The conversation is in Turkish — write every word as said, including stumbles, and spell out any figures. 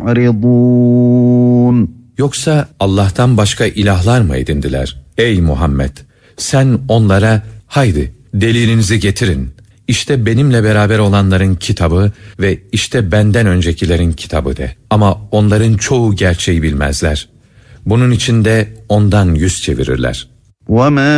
مُعْرِضُونَ Yoksa Allah'tan başka ilahlar mı edindiler? Ey Muhammed! Sen onlara, haydi delilinizi getirin. İşte benimle beraber olanların kitabı ve işte benden öncekilerin kitabı de. Ama onların çoğu gerçeği bilmezler. Bunun için de ondan yüz çevirirler. وَمَا